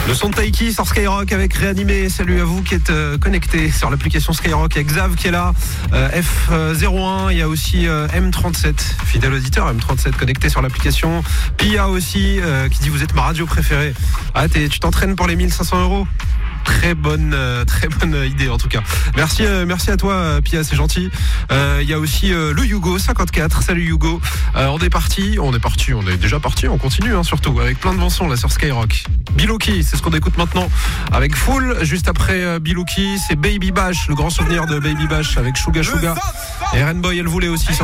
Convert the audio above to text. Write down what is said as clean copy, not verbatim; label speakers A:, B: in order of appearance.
A: Le son de Taiki sur Skyrock avec Réanimé. Salut à vous qui êtes connectés sur l'application Skyrock. Il y a Xav qui est là, F01, il y a aussi M37, fidèle auditeur M37 connecté sur l'application. Pia aussi qui dit vous êtes ma radio préférée. Ah, tu t'entraînes pour les 1500 €? Très bonne idée en tout cas. Merci à toi Pia, c'est gentil. Il y a aussi le Hugo 54. Salut Hugo. On est déjà parti, on continue surtout avec plein de bons sons là sur Skyrock. Bilouki, c'est ce qu'on écoute maintenant avec Full. Juste après Bilouki, c'est Baby Bash, le grand souvenir de Baby Bash avec Suga Suga. Et Rainbow, elle voulait aussi sur